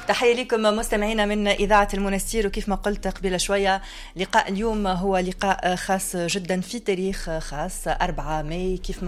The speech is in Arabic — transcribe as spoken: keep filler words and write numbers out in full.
تحية لكم مستمعينا من إذاعة المنستير. وكيف ما قلت قبل شوية لقاء اليوم هو لقاء خاص جدا في تاريخ خاص أربعة ماي كيف ما